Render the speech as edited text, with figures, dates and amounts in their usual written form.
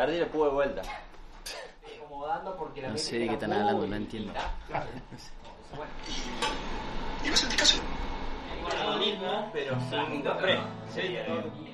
Perdí el público de vuelta. Acomodando porque la No mente sé de qué era están muy hablando, no entiendo. chiquita. Claro. Bueno. ¿Y vos en este caso? Igual lo mismo, pero sin...